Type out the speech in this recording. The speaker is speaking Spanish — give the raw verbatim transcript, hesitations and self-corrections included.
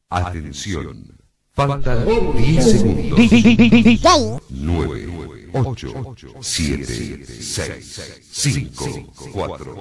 Atención. Faltan diez segundos. nueve, ocho, siete, seis, cinco, cuatro,